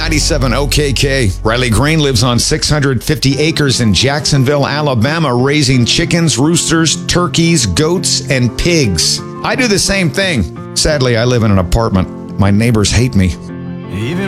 97 OKK. Riley Green lives on 650 acres in Jacksonville, Alabama, raising chickens, roosters, turkeys, goats, and pigs. I do the same thing. Sadly, I live in an apartment. My neighbors hate me. Even